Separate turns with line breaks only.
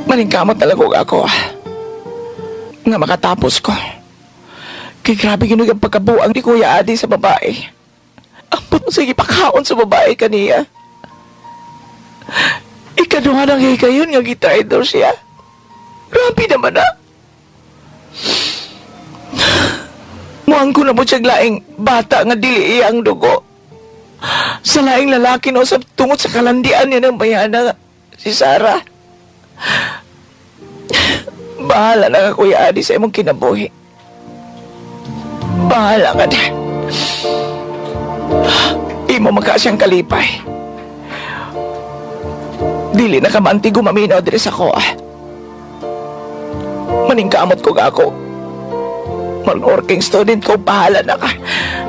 Maningkamot talaga ako nga makatapos ko. Kay grabe ginugang pagkabuang ni Kuya Adi sa babae. Ang putong sige pakaon sa babae kaniya. Ikaduha nang hikayon nga gitraidor siya. Grabe naman na. Muang ko na mo siyang laing bata nga dili iyang dugo. Sa laing lalaki no sa tungod sa kalandian niya ng bayana si Sarah. Bahala na ka, Kuya Adi, sa imong kinabuhi. Bahala ka na. Imo magkasyang kalipay. Dili na ka manti gumaminaw diri sa ko. Maningkamot ko ako. Mag-working student ko, bahala na ka.